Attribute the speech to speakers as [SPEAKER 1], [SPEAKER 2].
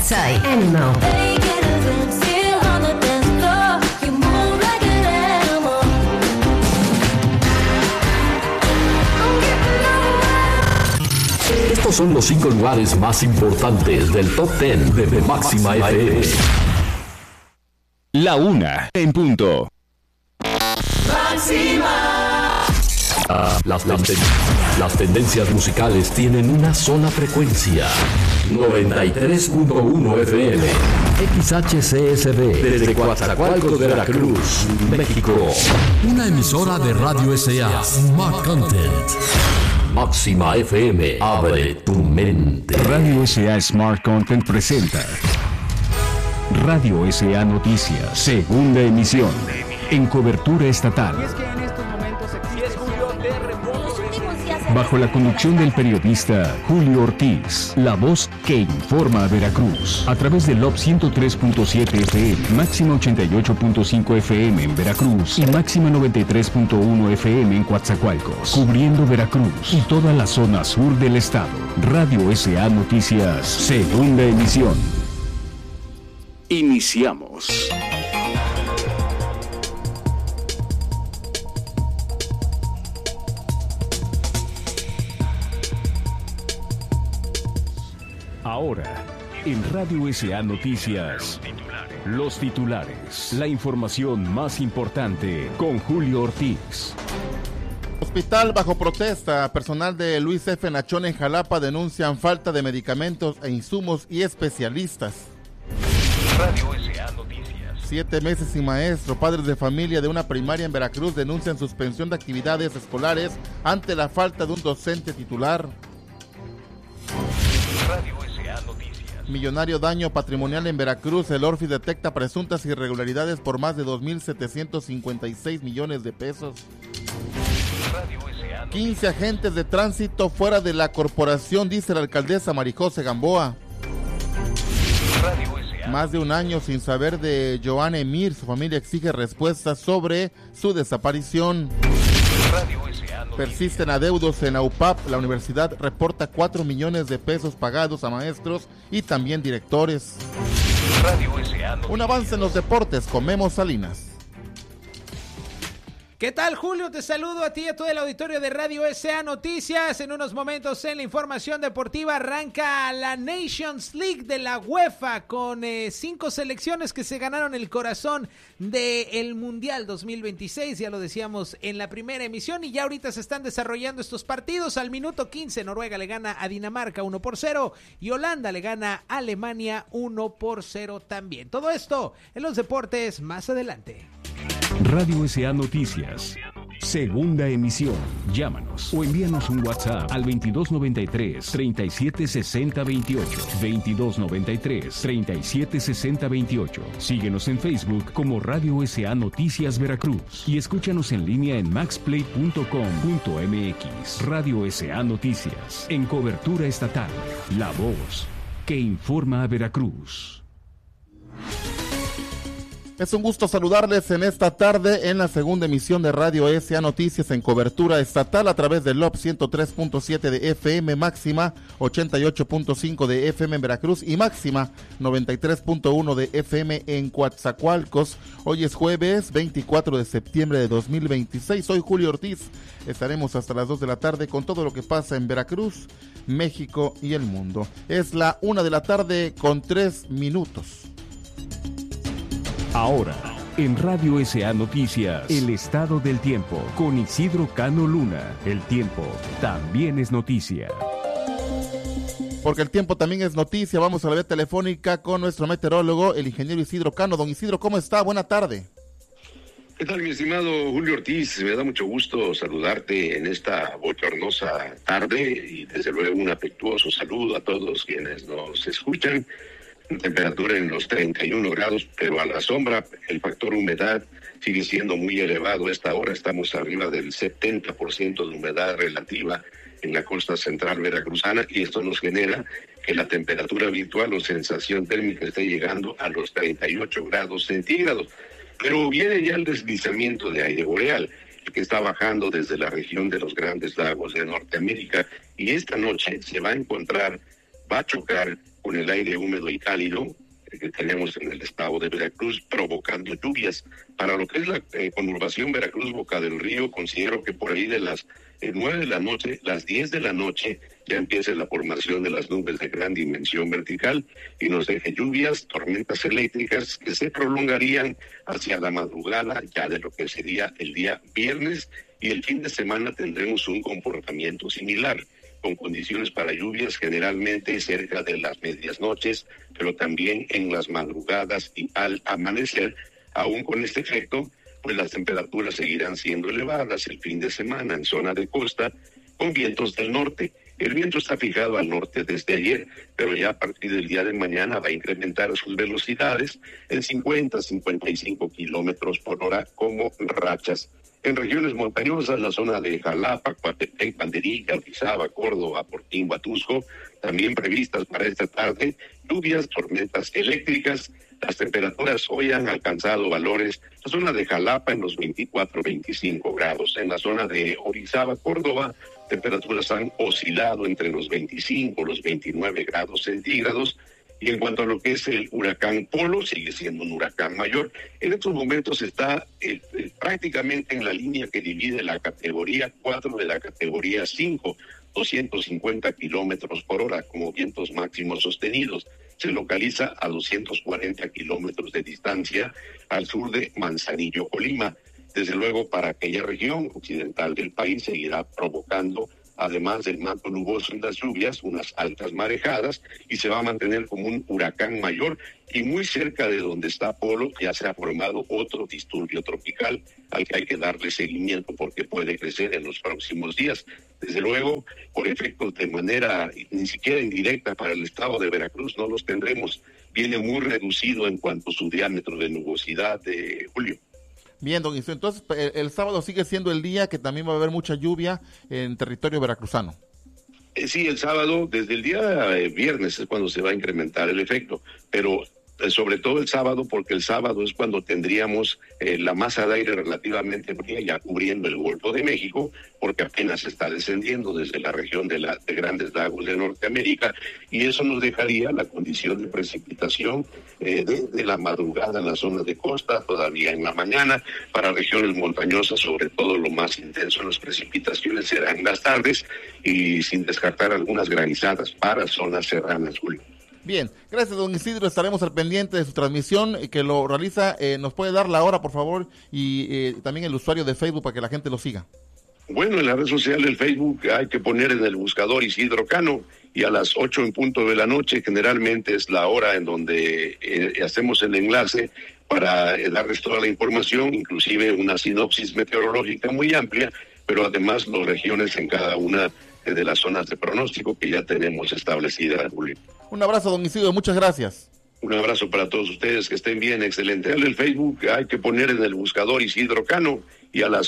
[SPEAKER 1] Soy Animal.
[SPEAKER 2] Estos son los 5 lugares más importantes del Top 10 de Máxima FM.
[SPEAKER 3] La 1 en punto.
[SPEAKER 2] Máxima. Las tendencias musicales tienen una sola frecuencia. 93.1 FM. XHCSB. Desde Coatzacoalcos, Veracruz, México.
[SPEAKER 4] Una emisora de Radio S.A. Smart Content.
[SPEAKER 2] Máxima FM, abre tu mente.
[SPEAKER 3] Radio S.A. Smart Content presenta Radio S.A. Noticias, segunda emisión, en cobertura estatal. Bajo la conducción del periodista Julio Ortiz, la voz que informa a Veracruz, a través del LOP 103.7 FM, máxima 88.5 FM en Veracruz y máxima 93.1 FM en Coatzacoalcos, cubriendo Veracruz y toda la zona sur del estado. Radio S.A. Noticias, segunda emisión. Iniciamos. Ahora, en Radio S.A. Noticias, los titulares, la información más importante con Julio Ortiz.
[SPEAKER 5] Hospital bajo protesta. Personal de Luis F. Nachón en Jalapa denuncian falta de medicamentos e insumos y especialistas.
[SPEAKER 3] Radio S.A. Noticias.
[SPEAKER 5] 7 meses sin maestro. Padres de familia de una primaria en Veracruz denuncian suspensión de actividades escolares ante la falta de un docente titular.
[SPEAKER 3] Radio S.A. Noticias.
[SPEAKER 5] Millonario daño patrimonial en Veracruz. El ORFI detecta presuntas irregularidades por más de 2.756 millones de pesos. 15 agentes de tránsito fuera de la corporación, dice la alcaldesa Marijose Gamboa. Más de un año sin saber de Joan Emir. Su familia exige respuestas sobre su desaparición. Persisten adeudos en AUPAP. La universidad reporta 4 millones de pesos pagados a maestros y también directores. Un avance en los deportes con Memo Salinas.
[SPEAKER 6] ¿Qué tal, Julio? Te saludo a ti y a todo el auditorio de Radio S.A. Noticias. En unos momentos en la información deportiva arranca la Nations League de la UEFA con 5 selecciones que se ganaron el corazón del Mundial 2026. Ya lo decíamos en la primera emisión y ya ahorita se están desarrollando estos partidos. Al minuto 15 Noruega le gana a Dinamarca 1-0 y Holanda le gana a Alemania 1-0 también. Todo esto en los deportes más adelante.
[SPEAKER 3] Radio S.A. Noticias, segunda emisión. Llámanos o envíanos un WhatsApp al 2293-376028. 2293-376028. Síguenos en Facebook como Radio S.A. Noticias Veracruz y escúchanos en línea en maxplay.com.mx. Radio S.A. Noticias, en cobertura estatal. La voz que informa a Veracruz.
[SPEAKER 5] Es un gusto saludarles en esta tarde en la segunda emisión de Radio S.A. Noticias en cobertura estatal a través del LOP 103.7 de FM, máxima 88.5 de FM en Veracruz y máxima 93.1 de FM en Coatzacoalcos. Hoy es jueves 24 de septiembre de 2026. Soy Julio Ortiz. Estaremos hasta las 2 de la tarde con todo lo que pasa en Veracruz, México y el mundo. Es la 1 de la tarde con 3 minutos.
[SPEAKER 3] Ahora, en Radio S.A. Noticias, el estado del tiempo, con Isidro Cano Luna. El tiempo también es noticia.
[SPEAKER 5] Porque el tiempo también es noticia, vamos a la vía telefónica con nuestro meteorólogo, el ingeniero Isidro Cano. Don Isidro, ¿cómo está? Buena tarde.
[SPEAKER 7] ¿Qué tal, mi estimado Julio Ortiz? Me da mucho gusto saludarte en esta bochornosa tarde y desde luego un afectuoso saludo a todos quienes nos escuchan. Temperatura en los 31 grados, pero a la sombra el factor humedad sigue siendo muy elevado. A esta hora estamos arriba del 70% de humedad relativa en la costa central veracruzana y esto nos genera que la temperatura virtual o sensación térmica esté llegando a los 38 grados centígrados. Pero viene ya el deslizamiento de aire boreal, que está bajando desde la región de los Grandes Lagos de Norteamérica y esta noche se va a encontrar, va a chocar con el aire húmedo y cálido que tenemos en el estado de Veracruz, provocando lluvias. Para lo que es la conurbación Veracruz-Boca del Río, considero que por ahí de las 9 de la noche, las 10 de la noche, ya empieza la formación de las nubes de gran dimensión vertical y nos deje lluvias, tormentas eléctricas que se prolongarían hacia la madrugada ya de lo que sería el día viernes, y el fin de semana tendremos un comportamiento similar, con condiciones para lluvias generalmente cerca de las medias noches, pero también en las madrugadas y al amanecer. Aún con este efecto, pues las temperaturas seguirán siendo elevadas el fin de semana en zona de costa, con vientos del norte. El viento está fijado al norte desde ayer, pero ya a partir del día de mañana va a incrementar sus velocidades en 50-55 kilómetros por hora como rachas. En regiones montañosas, la zona de Jalapa, Coatepec, Banderilla, Orizaba, Córdoba, Portín, Huatusco, también previstas para esta tarde, lluvias, tormentas eléctricas. Las temperaturas hoy han alcanzado valores, la zona de Jalapa en los 24-25 grados, en la zona de Orizaba, Córdoba, temperaturas han oscilado entre los 25 y los 29 grados centígrados. Y en cuanto a lo que es el huracán Polo, sigue siendo un huracán mayor. En estos momentos está prácticamente en la línea que divide la categoría 4 de la categoría 5, 250 kilómetros por hora como vientos máximos sostenidos. Se localiza a 240 kilómetros de distancia al sur de Manzanillo, Colima. Desde luego, para aquella región occidental del país seguirá provocando, además del manto nuboso y las lluvias, unas altas marejadas, y se va a mantener como un huracán mayor. Y muy cerca de donde está Polo ya se ha formado otro disturbio tropical al que hay que darle seguimiento porque puede crecer en los próximos días. Desde luego, por efectos de manera ni siquiera indirecta para el estado de Veracruz no los tendremos. Viene muy reducido en cuanto a su diámetro de nubosidad, de Julio.
[SPEAKER 5] Bien, don Isidro, entonces el sábado sigue siendo el día que también va a haber mucha lluvia en territorio veracruzano.
[SPEAKER 7] Sí, el sábado, desde el día viernes es cuando se va a incrementar el efecto, pero sobre todo el sábado, porque el sábado es cuando tendríamos la masa de aire relativamente fría ya cubriendo el Golfo de México, porque apenas está descendiendo desde la región de Grandes Lagos de Norteamérica, y eso nos dejaría la condición de precipitación desde la madrugada en las zonas de costa, todavía en la mañana, para regiones montañosas, sobre todo lo más intenso en las precipitaciones será en las tardes, y sin descartar algunas granizadas para zonas serranas, Julio.
[SPEAKER 5] Bien, gracias don Isidro, estaremos al pendiente de su transmisión que lo realiza. ¿Nos puede dar la hora, por favor, y también el usuario de Facebook para que la gente lo siga?
[SPEAKER 7] Bueno, en la red social del Facebook hay que poner en el buscador Isidro Cano, y a las 8 en punto de la noche generalmente es la hora en donde hacemos el enlace para darles toda la información, inclusive una sinopsis meteorológica muy amplia, pero además las regiones en cada una de las zonas de pronóstico que ya tenemos establecidas, Julio.
[SPEAKER 5] Un abrazo, don Isidro, muchas gracias.
[SPEAKER 7] Un abrazo para todos ustedes, que estén bien, excelente. En el Facebook hay que poner en el buscador Isidro Cano, y a las